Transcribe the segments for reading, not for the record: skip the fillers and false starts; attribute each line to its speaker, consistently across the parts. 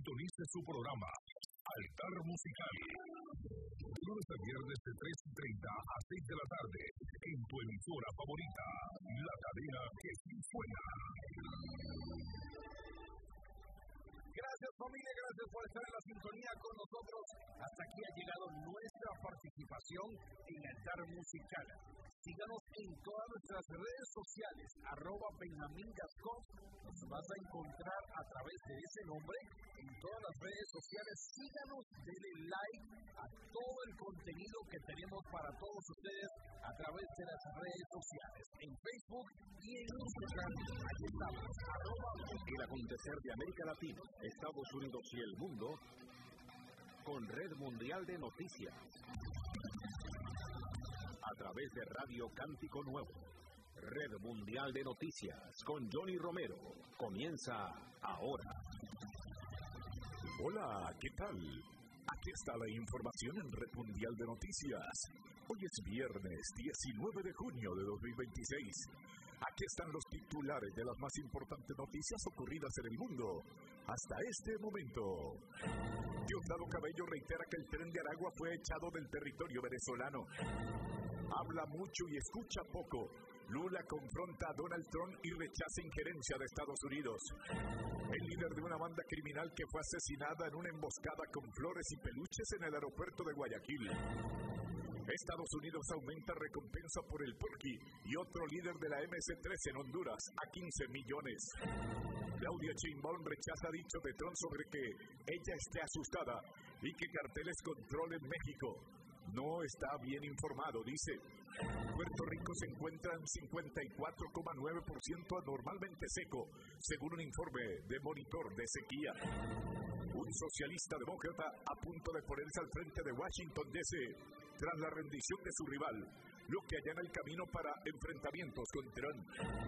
Speaker 1: Sintonice su programa Altar Musical. Lunes a viernes de 3:30 a 6 de la tarde en tu emisora favorita, la cadena que sí suena.
Speaker 2: Gracias familia, gracias por estar en la sintonía con nosotros. Hasta aquí ha llegado nuestra participación en Altar Musical. Síganos en todas nuestras redes sociales, @BenjamínGascón. Nos vas a encontrar a través de ese nombre en todas las redes sociales. Síganos, denle like a todo el contenido que tenemos para todos ustedes a través de las redes sociales, en Facebook y en Instagram. Aquí estamos,
Speaker 3: El acontecer de América Latina, Estados Unidos y el mundo, con Red Mundial de Noticias. A través de Radio Cántico Nuevo. Red Mundial de Noticias con Johnny Romero. Comienza ahora.
Speaker 1: Hola, ¿qué tal? Aquí está la información en Red Mundial de Noticias. Hoy es viernes 19 de junio de 2026. Aquí están los titulares de las más importantes noticias ocurridas en el mundo hasta este momento. Diosdado Cabello reitera que el tren de Aragua fue echado del territorio venezolano. Habla mucho y escucha poco. Lula confronta a Donald Trump y rechaza injerencia de Estados Unidos. El líder de una banda criminal que fue asesinada en una emboscada con flores y peluches en el aeropuerto de Guayaquil. Estados Unidos aumenta recompensa por el Porky y otro líder de la MC-13 en Honduras a 15 millones. Claudia Sheinbaum rechaza dicho de Trump sobre que ella esté asustada y que carteles controlen México. No está bien informado, dice. Puerto Rico se encuentra en 54,9% anormalmente seco, según un informe de Monitor de Sequía. Un socialista demócrata a punto de ponerse al frente de Washington D.C. tras la rendición de su rival, lo que allana el camino para enfrentamientos con Trump.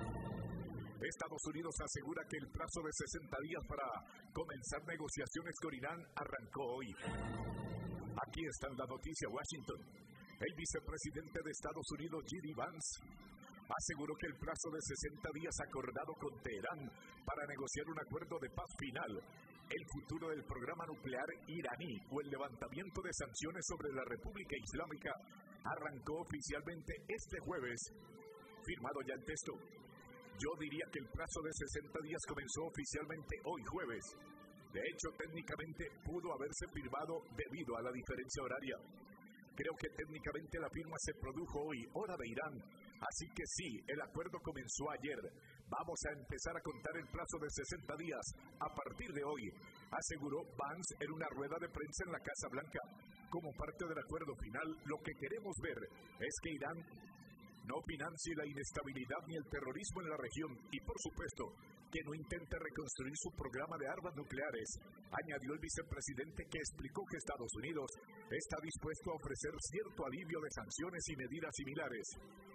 Speaker 1: Estados Unidos asegura que el plazo de 60 días para comenzar negociaciones con Irán arrancó hoy. Aquí está la noticia. Washington. El vicepresidente de Estados Unidos, J.D. Vance, aseguró que el plazo de 60 días acordado con Teherán para negociar un acuerdo de paz final, el futuro del programa nuclear iraní o el levantamiento de sanciones sobre la República Islámica arrancó oficialmente este jueves. Firmado ya el texto. Yo diría que el plazo de 60 días comenzó oficialmente hoy jueves. De hecho, técnicamente pudo haberse firmado debido a la diferencia horaria. Creo que técnicamente la firma se produjo hoy, hora de Irán. Así que sí, el acuerdo comenzó ayer. Vamos a empezar a contar el plazo de 60 días a partir de hoy, aseguró Vance en una rueda de prensa en la Casa Blanca. Como parte del acuerdo final, lo que queremos ver es que Irán no financie la inestabilidad ni el terrorismo en la región y, por supuesto, que no intente reconstruir su programa de armas nucleares, añadió el vicepresidente, que explicó que Estados Unidos está dispuesto a ofrecer cierto alivio de sanciones y medidas similares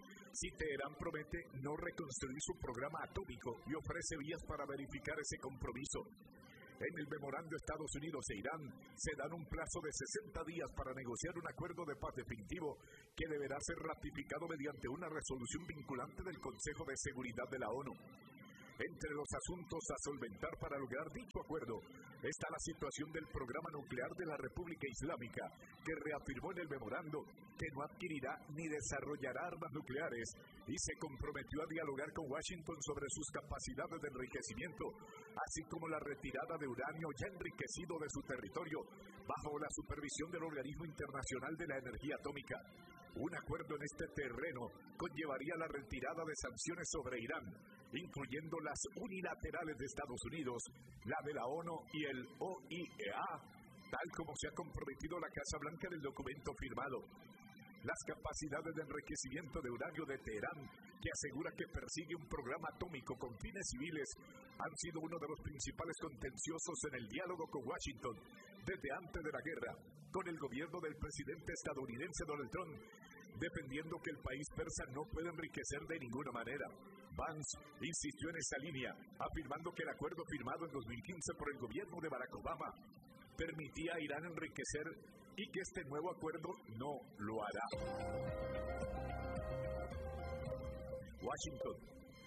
Speaker 1: si Teherán promete no reconstruir su programa atómico y ofrece vías para verificar ese compromiso. En el memorando, Estados Unidos e Irán se dan un plazo de 60 días para negociar un acuerdo de paz definitivo que deberá ser ratificado mediante una resolución vinculante del Consejo de Seguridad de la ONU. Entre los asuntos a solventar para lograr dicho acuerdo está la situación del programa nuclear de la República Islámica, que reafirmó en el memorando que no adquirirá ni desarrollará armas nucleares y se comprometió a dialogar con Washington sobre sus capacidades de enriquecimiento, así como la retirada de uranio ya enriquecido de su territorio bajo la supervisión del Organismo Internacional de la Energía Atómica. Un acuerdo en este terreno conllevaría la retirada de sanciones sobre Irán, incluyendo las unilaterales de Estados Unidos, la de la ONU y el OIEA, tal como se ha comprometido la Casa Blanca en el documento firmado. Las capacidades de enriquecimiento de uranio de Teherán, que asegura que persigue un programa atómico con fines civiles, han sido uno de los principales contenciosos en el diálogo con Washington desde antes de la guerra, con el gobierno del presidente estadounidense Donald Trump, defendiendo que el país persa no puede enriquecer de ninguna manera. Vance insistió en esa línea, afirmando que el acuerdo firmado en 2015 por el gobierno de Barack Obama permitía a Irán enriquecer y que este nuevo acuerdo no lo hará. Washington.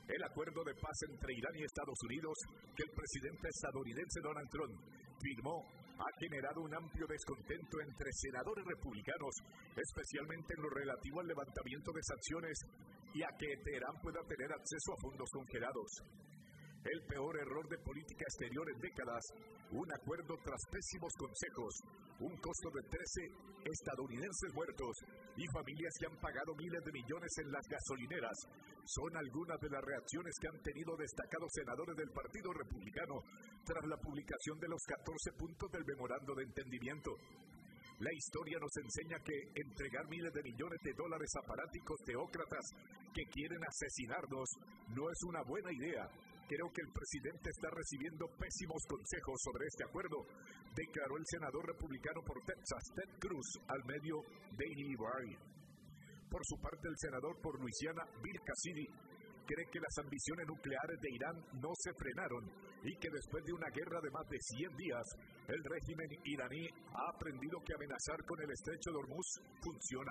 Speaker 1: El acuerdo de paz entre Irán y Estados Unidos que el presidente estadounidense Donald Trump firmó ha generado un amplio descontento entre senadores republicanos, especialmente en lo relativo al levantamiento de sanciones y a que Teherán pueda tener acceso a fondos congelados. El peor error de política exterior en décadas, un acuerdo tras pésimos consejos, un costo de 13 estadounidenses muertos y familias que han pagado miles de millones en las gasolineras, son algunas de las reacciones que han tenido destacados senadores del Partido Republicano tras la publicación de los 14 puntos del memorando de entendimiento. La historia nos enseña que entregar miles de millones de dólares a fanáticos teócratas que quieren asesinarnos no es una buena idea. Creo que el presidente está recibiendo pésimos consejos sobre este acuerdo, declaró el senador republicano por Texas, Ted Cruz, al medio Daily Wire. Por su parte, el senador por Luisiana, Bill Cassidy, cree que las ambiciones nucleares de Irán no se frenaron y que después de una guerra de más de 100 días, el régimen iraní ha aprendido que amenazar con el estrecho de Hormuz funciona.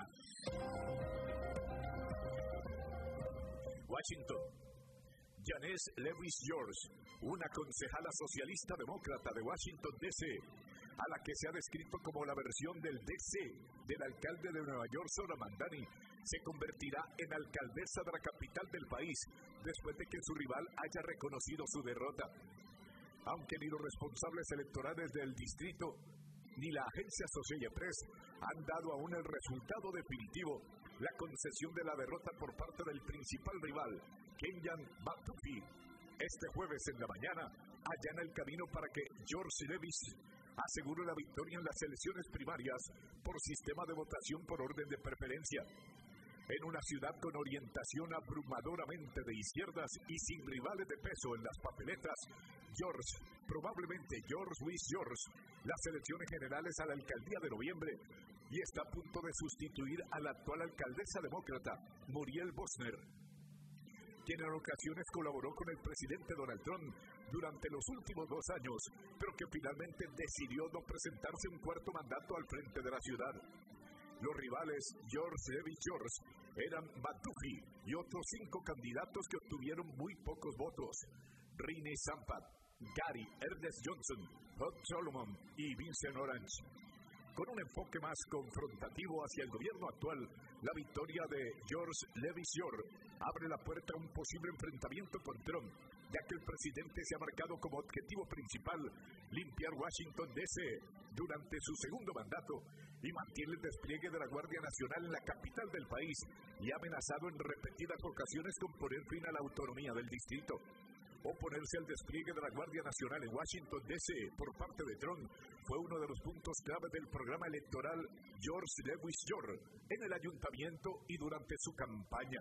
Speaker 1: Washington. Janice Lewis George, una concejala socialista demócrata de Washington, D.C., a la que se ha descrito como la versión del D.C. del alcalde de Nueva York, Zohran Mamdani, se convertirá en alcaldesa de la capital del país después de que su rival haya reconocido su derrota. Aunque ni los responsables electorales del distrito ni la agencia Associated Press han dado aún el resultado definitivo, la concesión de la derrota por parte del principal rival, Kenyan Batufi, este jueves en la mañana, allana el camino para que George Lewis asegure la victoria en las elecciones primarias por sistema de votación por orden de preferencia. En una ciudad con orientación abrumadoramente de izquierdas y sin rivales de peso en las papeletas, probablemente George Luis George, las elecciones generales a la alcaldía de noviembre, y está a punto de sustituir a la actual alcaldesa demócrata, Muriel Bosner, quien en ocasiones colaboró con el presidente Donald Trump durante los últimos 2 años, pero que finalmente decidió no presentarse un cuarto mandato al frente de la ciudad. Los rivales George Lewis George eran Batufi y otros 5 candidatos que obtuvieron muy pocos votos: Rini Sampat, Gary Ernest Johnson, Todd Solomon y Vincent Orange. Con un enfoque más confrontativo hacia el gobierno actual, la victoria de George Lewis George abre la puerta a un posible enfrentamiento con Trump, ya que el presidente se ha marcado como objetivo principal limpiar Washington, D.C. durante su segundo mandato y mantiene el despliegue de la Guardia Nacional en la capital del país y ha amenazado en repetidas ocasiones con poner fin a la autonomía del distrito. Oponerse al despliegue de la Guardia Nacional en Washington, D.C. por parte de Trump fue uno de los puntos clave del programa electoral George Lewis George en el ayuntamiento y durante su campaña.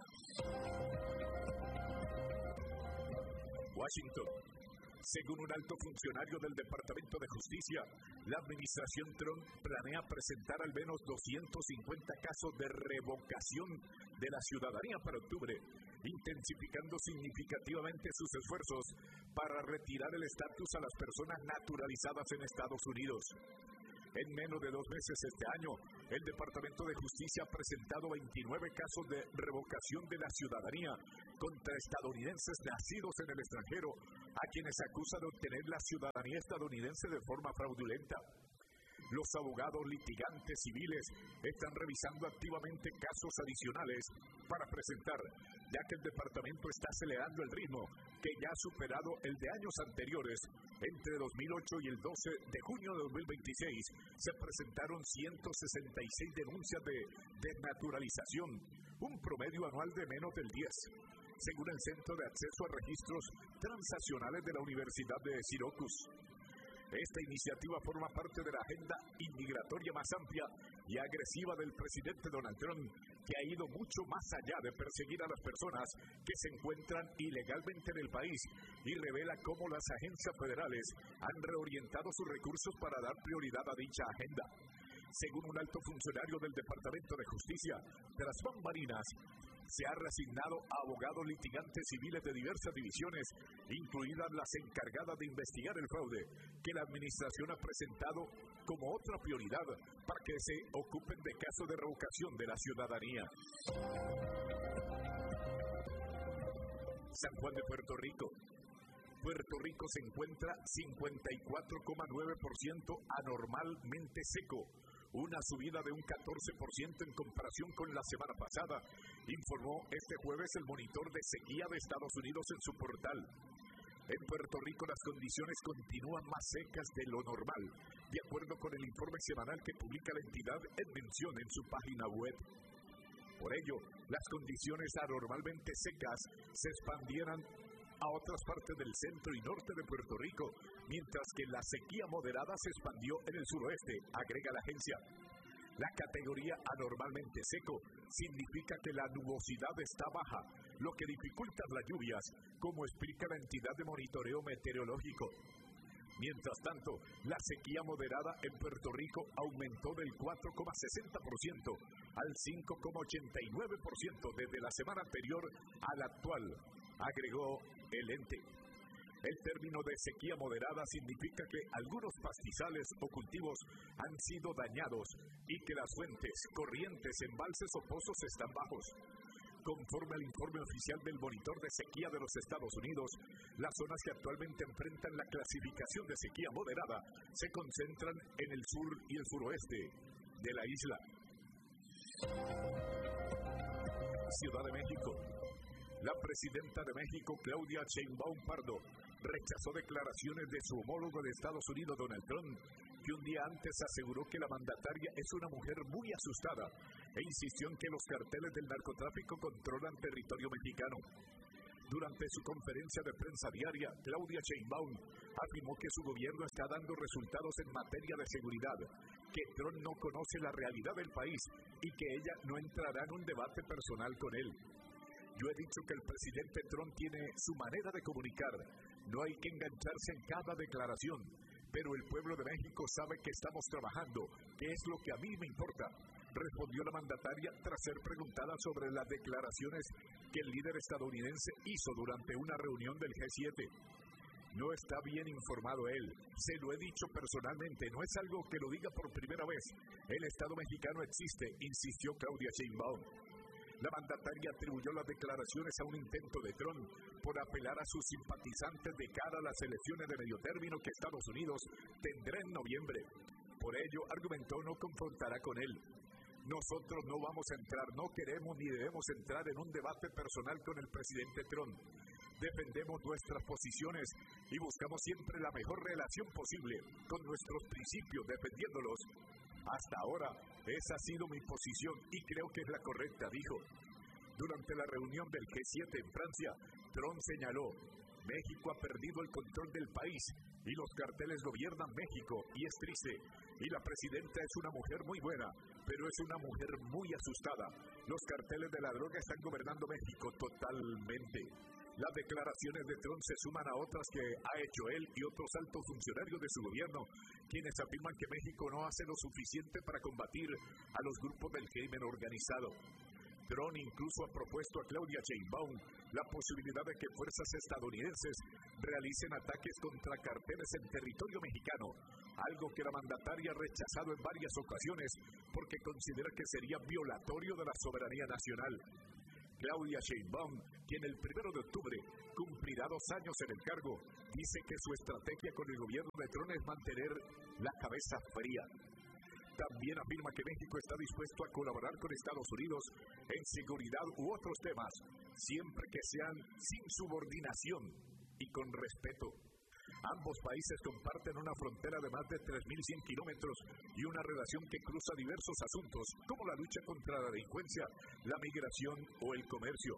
Speaker 1: Washington. Según un alto funcionario del Departamento de Justicia, la administración Trump planea presentar al menos 250 casos de revocación de la ciudadanía para octubre, intensificando significativamente sus esfuerzos para retirar el estatus a las personas naturalizadas en Estados Unidos. En menos de 2 meses este año, el Departamento de Justicia ha presentado 29 casos de revocación de la ciudadanía contra estadounidenses nacidos en el extranjero, a quienes acusa de obtener la ciudadanía estadounidense de forma fraudulenta. Los abogados litigantes civiles están revisando activamente casos adicionales para presentar, ya que el departamento está acelerando el ritmo, que ya ha superado el de años anteriores. Entre 2008 y el 12 de junio de 2026 se presentaron 166 denuncias de desnaturalización, un promedio anual de menos del 10%, según el Centro de Acceso a Registros Transnacionales de la Universidad de Syracuse. Esta iniciativa forma parte de la agenda inmigratoria más amplia y agresiva del presidente Donald Trump, que ha ido mucho más allá de perseguir a las personas que se encuentran ilegalmente en el país y revela cómo las agencias federales han reorientado sus recursos para dar prioridad a dicha agenda. Según un alto funcionario del Departamento de Justicia, tras bambalinas, se ha resignado a abogados litigantes civiles de diversas divisiones, incluidas las encargadas de investigar el fraude, que la administración ha presentado como otra prioridad para que se ocupen de casos de revocación de la ciudadanía. San Juan de Puerto Rico. Puerto Rico se encuentra 54,9% anormalmente seco, una subida de un 14% en comparación con la semana pasada, informó este jueves el monitor de sequía de Estados Unidos en su portal. En Puerto Rico las condiciones continúan más secas de lo normal, de acuerdo con el informe semanal que publica la entidad en mención en su página web. Por ello, las condiciones anormalmente secas se expandieran a otras partes del centro y norte de Puerto Rico, mientras que la sequía moderada se expandió en el suroeste, agrega la agencia. La categoría anormalmente seco significa que la nubosidad está baja, lo que dificulta las lluvias, como explica la entidad de monitoreo meteorológico. Mientras tanto, la sequía moderada en Puerto Rico aumentó del 4,60% al 5,89% desde la semana anterior a la actual, agregó el ente. El término de sequía moderada significa que algunos pastizales o cultivos han sido dañados y que las fuentes, corrientes, embalses o pozos están bajos. Conforme al informe oficial del monitor de sequía de los Estados Unidos, las zonas que actualmente enfrentan la clasificación de sequía moderada se concentran en el sur y el suroeste de la isla. Ciudad de México. La presidenta de México, Claudia Sheinbaum Pardo, rechazó declaraciones de su homólogo de Estados Unidos, Donald Trump, que un día antes aseguró que la mandataria es una mujer muy asustada e insistió en que los carteles del narcotráfico controlan territorio mexicano. Durante su conferencia de prensa diaria, Claudia Sheinbaum afirmó que su gobierno está dando resultados en materia de seguridad, que Trump no conoce la realidad del país y que ella no entrará en un debate personal con él. Yo he dicho que el presidente Trump tiene su manera de comunicar. No hay que engancharse en cada declaración. Pero el pueblo de México sabe que estamos trabajando, que es lo que a mí me importa, respondió la mandataria tras ser preguntada sobre las declaraciones que el líder estadounidense hizo durante una reunión del G7. No está bien informado él. Se lo he dicho personalmente. No es algo que lo diga por primera vez. El Estado mexicano existe, insistió Claudia Sheinbaum. La mandataria atribuyó las declaraciones a un intento de Trump por apelar a sus simpatizantes de cara a las elecciones de medio término que Estados Unidos tendrá en noviembre. Por ello, argumentó, no confrontará con él. Nosotros no vamos a entrar, no queremos ni debemos entrar en un debate personal con el presidente Trump. Defendemos nuestras posiciones y buscamos siempre la mejor relación posible con nuestros principios, defendiéndolos. Hasta ahora, esa ha sido mi posición y creo que es la correcta, dijo. Durante la reunión del G7 en Francia, Trump señaló: México ha perdido el control del país y los carteles gobiernan México y es triste. Y la presidenta es una mujer muy buena, pero es una mujer muy asustada. Los carteles de la droga están gobernando México totalmente. Las declaraciones de Trump se suman a otras que ha hecho él y otros altos funcionarios de su gobierno, quienes afirman que México no hace lo suficiente para combatir a los grupos del crimen organizado. Trump incluso ha propuesto a Claudia Sheinbaum la posibilidad de que fuerzas estadounidenses realicen ataques contra carteles en territorio mexicano, algo que la mandataria ha rechazado en varias ocasiones porque considera que sería violatorio de la soberanía nacional. Claudia Sheinbaum, quien el 1 de octubre cumplirá 2 años en el cargo, dice que su estrategia con el gobierno de Trump es mantener la cabeza fría. También afirma que México está dispuesto a colaborar con Estados Unidos en seguridad u otros temas, siempre que sean sin subordinación y con respeto. Ambos países comparten una frontera de más de 3.100 kilómetros y una relación que cruza diversos asuntos, como la lucha contra la delincuencia, la migración o el comercio.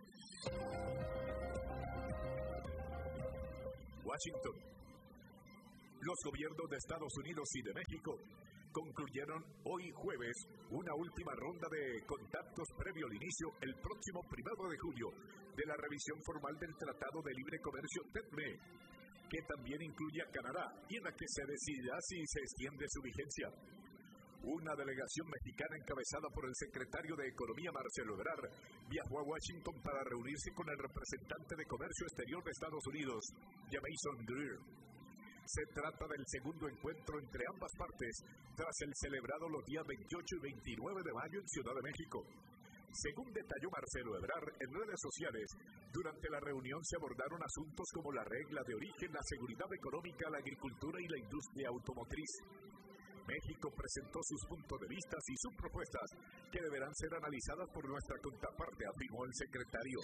Speaker 1: Washington. Los gobiernos de Estados Unidos y de México concluyeron hoy jueves una última ronda de contactos previo al inicio, el próximo 1 de julio, de la revisión formal del Tratado de Libre Comercio TECME, que también incluye a Canadá y en la que se decidirá si se extiende su vigencia. Una delegación mexicana encabezada por el secretario de Economía, Marcelo Ebrard, viajó a Washington para reunirse con el representante de Comercio Exterior de Estados Unidos, Jamieson Greer. Se trata del segundo encuentro entre ambas partes tras el celebrado los días 28 y 29 de mayo en Ciudad de México. Según detalló Marcelo Ebrard en redes sociales, durante la reunión se abordaron asuntos como la regla de origen, la seguridad económica, la agricultura y la industria automotriz. México presentó sus puntos de vista y sus propuestas, que deberán ser analizadas por nuestra contraparte, afirmó el secretario.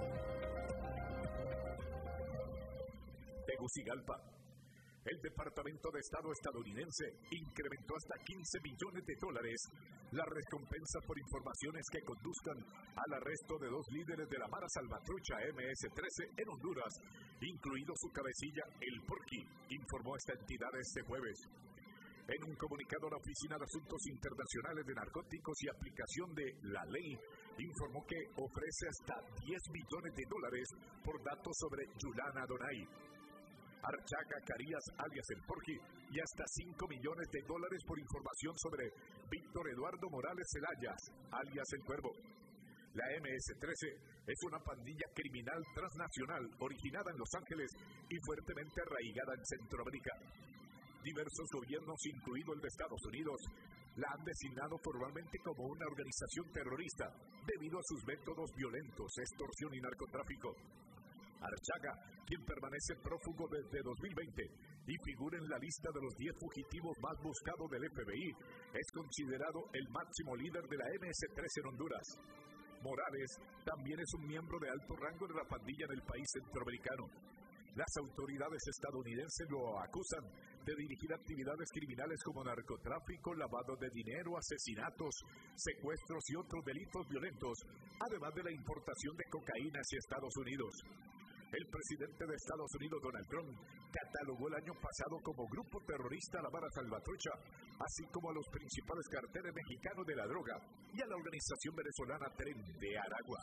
Speaker 1: Tegucigalpa. El Departamento de Estado estadounidense incrementó hasta $15 millones las recompensas por informaciones que conduzcan al arresto de 2 líderes de la Mara Salvatrucha MS-13 en Honduras, incluido su cabecilla, el Porky, informó esta entidad este jueves. En un comunicado, la Oficina de Asuntos Internacionales de Narcóticos y Aplicación de la Ley informó que ofrece hasta $10 millones por datos sobre Yulana Donay, Archaga Carías, alias el Porky, y hasta $5 millones por información sobre Víctor Eduardo Morales Celayas, alias el Cuervo. La MS-13 es una pandilla criminal transnacional originada en Los Ángeles y fuertemente arraigada en Centroamérica. Diversos gobiernos, incluido el de Estados Unidos, la han designado formalmente como una organización terrorista debido a sus métodos violentos, extorsión y narcotráfico. Archaga, quien permanece prófugo desde 2020 y figura en la lista de los 10 fugitivos más buscados del FBI, es considerado el máximo líder de la MS-13 en Honduras. Morales también es un miembro de alto rango de la pandilla del país centroamericano. Las autoridades estadounidenses lo acusan de dirigir actividades criminales como narcotráfico, lavado de dinero, asesinatos, secuestros y otros delitos violentos, además de la importación de cocaína hacia Estados Unidos. El presidente de Estados Unidos, Donald Trump, catalogó el año pasado como grupo terrorista a la Mara Salvatrucha, así como a los principales carteles mexicanos de la droga y a la organización venezolana Tren de Aragua.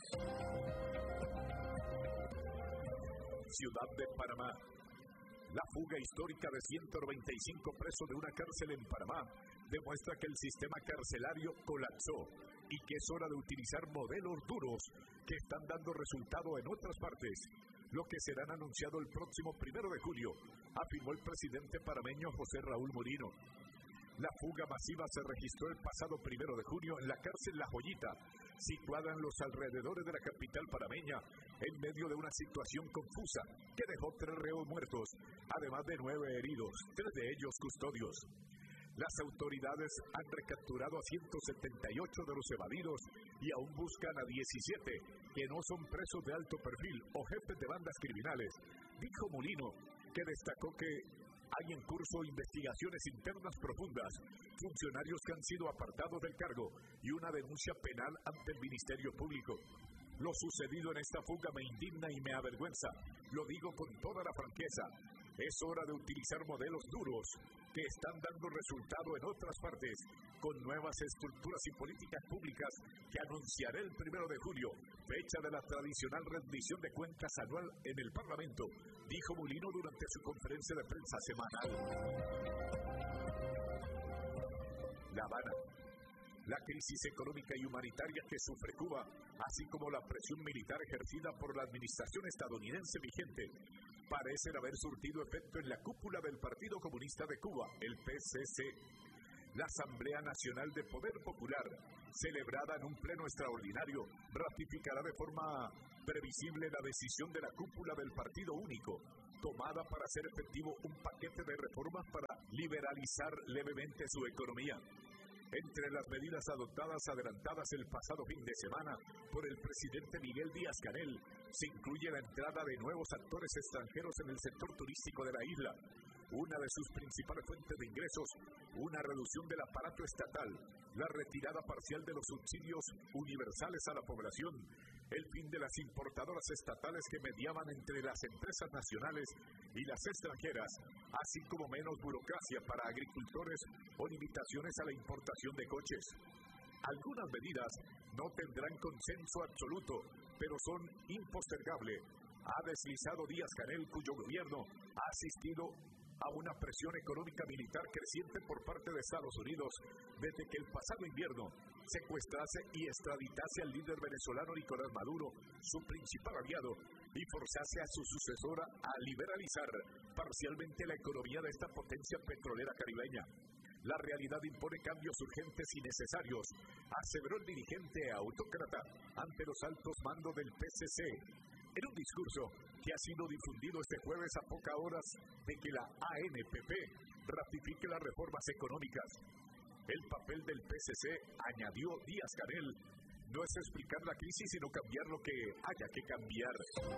Speaker 1: Ciudad de Panamá. La fuga histórica de 195 presos de una cárcel en Panamá demuestra que el sistema carcelario colapsó y que es hora de utilizar modelos duros que están dando resultado en otras partes, lo que serán anunciado el próximo 1 de julio, afirmó el presidente panameño José Raúl Morino. La fuga masiva se registró el pasado 1 de junio en la cárcel La Joyita, situada en los alrededores de la capital panameña, en medio de una situación confusa que dejó 3 reos muertos, además de 9 heridos, 3 de ellos custodios. Las autoridades han recapturado a 178 de los evadidos y aún buscan a 17 que no son presos de alto perfil o jefes de bandas criminales, dijo Molino, que destacó que hay en curso investigaciones internas profundas, funcionarios que han sido apartados del cargo y una denuncia penal ante el Ministerio Público. Lo sucedido en esta fuga me indigna y me avergüenza. Lo digo con toda la franqueza. Es hora de utilizar modelos duros que están dando resultado en otras partes, con nuevas estructuras y políticas públicas que anunciaré el 1 de julio, fecha de la tradicional rendición de cuentas anual en el Parlamento, dijo Molino durante su conferencia de prensa semanal. La Habana. La crisis económica y humanitaria que sufre Cuba, así como la presión militar ejercida por la administración estadounidense vigente, parecen haber surtido efecto en la cúpula del Partido Comunista de Cuba, el PCC. La Asamblea Nacional de Poder Popular, celebrada en un pleno extraordinario, ratificará de forma previsible la decisión de la cúpula del Partido Único, tomada para hacer efectivo un paquete de reformas para liberalizar levemente su economía. Entre las medidas adoptadas adelantadas el pasado fin de semana por el presidente Miguel Díaz-Canel, se incluye la entrada de nuevos actores extranjeros en el sector turístico de la isla, una de sus principales fuentes de ingresos, una reducción del aparato estatal, la retirada parcial de los subsidios universales a la población, el fin de las importadoras estatales que mediaban entre las empresas nacionales y las extranjeras, así como menos burocracia para agricultores o limitaciones a la importación de coches. Algunas medidas no tendrán consenso absoluto, pero son impostergables, ha deslizado Díaz-Canel, cuyo gobierno ha asistido a una presión económica militar creciente por parte de Estados Unidos desde que el pasado invierno secuestrase y extraditase al líder venezolano Nicolás Maduro, su principal aliado, y forzase a su sucesora a liberalizar parcialmente la economía de esta potencia petrolera caribeña. La realidad impone cambios urgentes y necesarios, aseveró el dirigente autócrata ante los altos mandos del PCC, en un discurso que ha sido difundido este jueves a pocas horas de que la ANPP ratifique las reformas económicas. El papel del PCC, añadió Díaz-Canel, no es explicar la crisis, sino cambiar lo que haya que cambiar.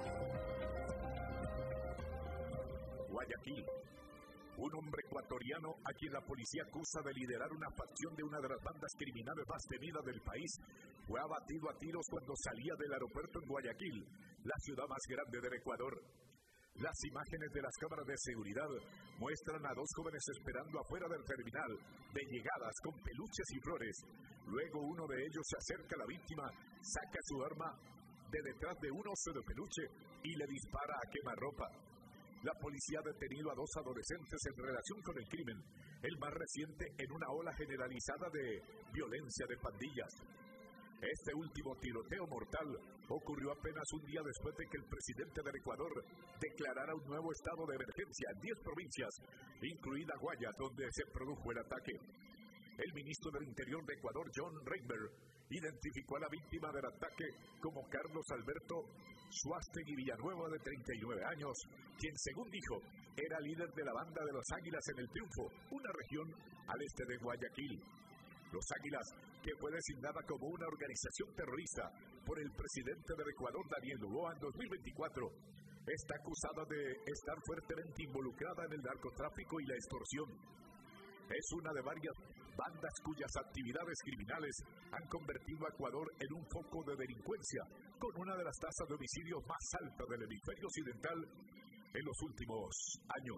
Speaker 1: Guayaquil. Un hombre ecuatoriano a quien la policía acusa de liderar una facción de una de las bandas criminales más temidas del país fue abatido a tiros cuando salía del aeropuerto en Guayaquil, la ciudad más grande del Ecuador. Las imágenes de las cámaras de seguridad muestran a dos jóvenes esperando afuera del terminal de llegadas con peluches y flores. Luego uno de ellos se acerca a la víctima, saca su arma de detrás de un oso de peluche y le dispara a quemarropa. La policía ha detenido a dos adolescentes en relación con el crimen, el más reciente en una ola generalizada de violencia de pandillas. Este último tiroteo mortal ocurrió apenas un día después de que el presidente del Ecuador declarara un nuevo estado de emergencia en 10 provincias, incluida Guayas, donde se produjo el ataque. El ministro del Interior de Ecuador, John Reinberg, identificó a la víctima del ataque como Carlos Alberto Suástegui Villanueva, de 39 años, quien, según dijo, era líder de la banda de los Águilas en el Triunfo, una región al este de Guayaquil. Los Águilas, que fue designada como una organización terrorista por el presidente del Ecuador, Daniel Noboa, en 2024, está acusada de estar fuertemente involucrada en el narcotráfico y la extorsión. Es una de varias bandas cuyas actividades criminales han convertido a Ecuador en un foco de delincuencia, con una de las tasas de homicidios más altas del hemisferio occidental en los últimos años.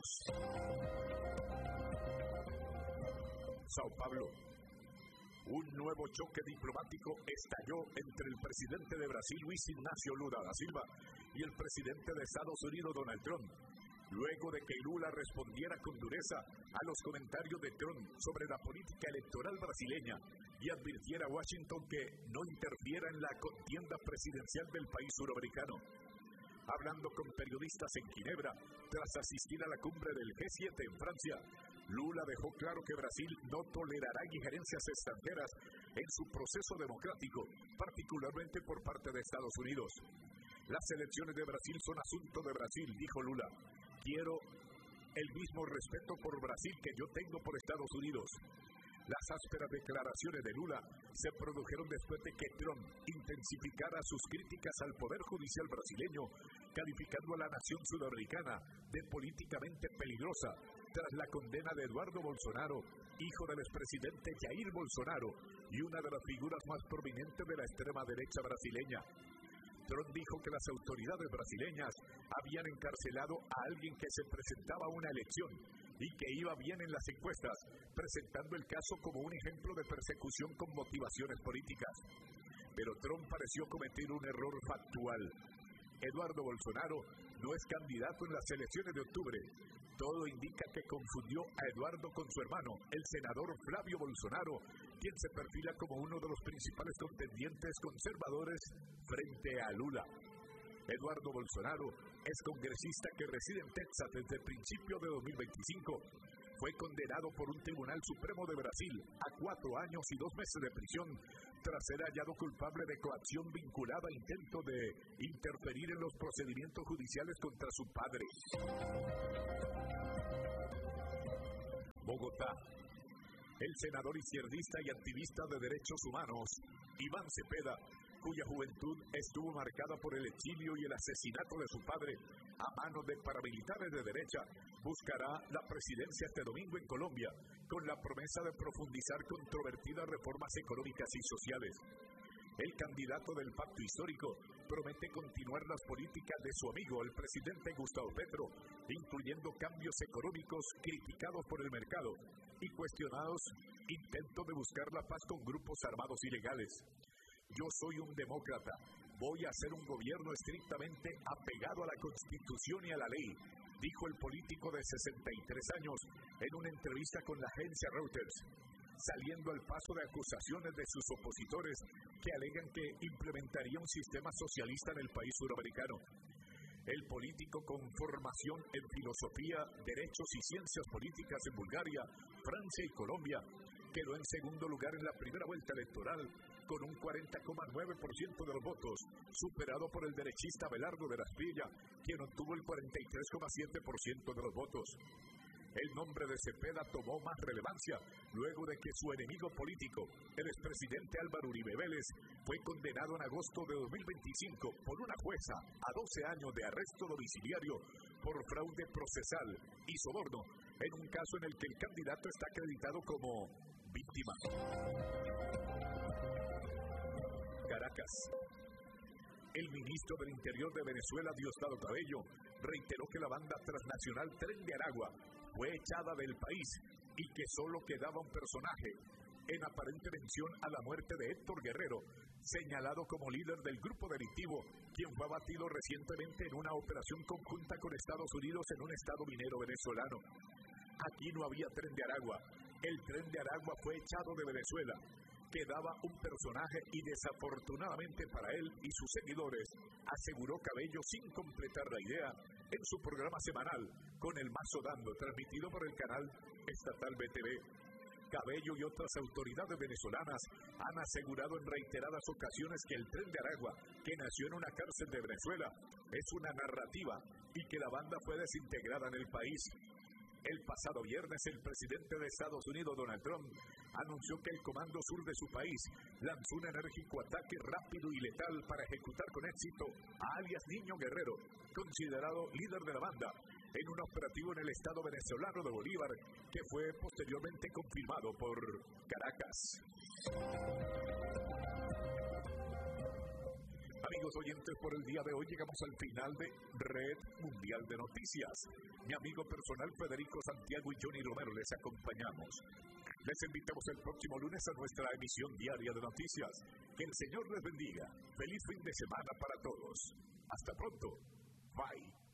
Speaker 1: Sao Paulo. Un nuevo choque diplomático estalló entre el presidente de Brasil, Luis Ignacio Lula da Silva, y el presidente de Estados Unidos, Donald Trump, luego de que Lula respondiera con dureza a los comentarios de Trump sobre la política electoral brasileña y advirtiera a Washington que no interfiera en la contienda presidencial del país suramericano. Hablando con periodistas en Ginebra, tras asistir a la cumbre del G7 en Francia, Lula dejó claro que Brasil no tolerará injerencias extranjeras en su proceso democrático, particularmente por parte de Estados Unidos. Las elecciones de Brasil son asunto de Brasil, dijo Lula. Quiero el mismo respeto por Brasil que yo tengo por Estados Unidos. Las ásperas declaraciones de Lula se produjeron después de que Trump intensificara sus críticas al Poder Judicial brasileño, calificando a la nación sudamericana de políticamente peligrosa tras la condena de Eduardo Bolsonaro, hijo del expresidente Jair Bolsonaro y una de las figuras más prominentes de la extrema derecha brasileña. Trump dijo que las autoridades brasileñas habían encarcelado a alguien que se presentaba a una elección y que iba bien en las encuestas, presentando el caso como un ejemplo de persecución con motivaciones políticas. Pero Trump pareció cometer un error factual. Eduardo Bolsonaro no es candidato en las elecciones de octubre. Todo indica que confundió a Eduardo con su hermano, el senador Flavio Bolsonaro, quien se perfila como uno de los principales contendientes conservadores frente a Lula. Eduardo Bolsonaro es congresista que reside en Texas desde el principio de 2025. Fue condenado por un Tribunal Supremo de Brasil a 4 años y 2 meses de prisión tras ser hallado culpable de coacción vinculada a intento de interferir en los procedimientos judiciales contra su padre. Bogotá. El senador izquierdista y activista de derechos humanos, Iván Cepeda, cuya juventud estuvo marcada por el exilio y el asesinato de su padre a manos de paramilitares de derecha, buscará la presidencia este domingo en Colombia, con la promesa de profundizar controvertidas reformas económicas y sociales. El candidato del pacto histórico promete continuar las políticas de su amigo, el presidente Gustavo Petro, incluyendo cambios económicos criticados por el mercado y cuestionados intentos de buscar la paz con grupos armados ilegales. Yo soy un demócrata, voy a hacer un gobierno estrictamente apegado a la Constitución y a la ley, dijo el político de 63 años en una entrevista con la agencia Reuters, saliendo al paso de acusaciones de sus opositores que alegan que implementaría un sistema socialista en el país suramericano. El político con formación en filosofía, derechos y ciencias políticas en Bulgaria, Francia y Colombia, quedó en segundo lugar en la primera vuelta electoral con un 40,9% de los votos, superado por el derechista Abelardo de la Espriella, quien obtuvo el 43,7% de los votos. El nombre de Cepeda tomó más relevancia luego de que su enemigo político, el expresidente Álvaro Uribe Vélez, fue condenado en agosto de 2025 por una jueza a 12 años de arresto domiciliario por fraude procesal y soborno, en un caso en el que el candidato está acreditado como víctima. Caracas. El ministro del Interior de Venezuela, Diosdado Cabello, reiteró que la banda transnacional Tren de Aragua fue echada del país y que solo quedaba un personaje, en aparente mención a la muerte de Héctor Guerrero, señalado como líder del grupo delictivo, quien fue abatido recientemente en una operación conjunta con Estados Unidos en un estado minero venezolano. Aquí no había Tren de Aragua. El Tren de Aragua fue echado de Venezuela. Quedaba un personaje y desafortunadamente para él y sus seguidores, aseguró Cabello sin completar la idea en su programa semanal Con el Mazo Dando, transmitido por el canal estatal BTV. Cabello y otras autoridades venezolanas han asegurado en reiteradas ocasiones que el Tren de Aragua, que nació en una cárcel de Venezuela, es una narrativa y que la banda fue desintegrada en el país. El pasado viernes, el presidente de Estados Unidos, Donald Trump, anunció que el Comando Sur de su país lanzó un enérgico ataque rápido y letal para ejecutar con éxito a alias Niño Guerrero, considerado líder de la banda, en un operativo en el estado venezolano de Bolívar, que fue posteriormente confirmado por Caracas. Amigos oyentes, por el día de hoy llegamos al final de Red Mundial de Noticias. Mi amigo personal Federico Santiago y Johnny Romero les acompañamos. Les invitamos el próximo lunes a nuestra emisión diaria de noticias. Que el Señor les bendiga. Feliz fin de semana para todos. Hasta pronto. Bye.